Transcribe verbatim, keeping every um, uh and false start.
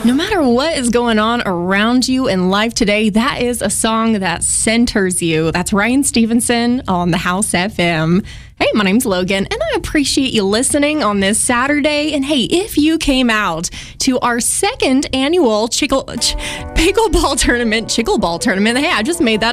No matter what is going on around you in life today, that is a song that centers you. That's Ryan Stevenson on the House F M. Hey, my name's Logan, and I appreciate you listening on this Saturday. And hey, if you came out to our second annual chickle, ch- pickleball tournament, chickleball tournament, hey, I just made that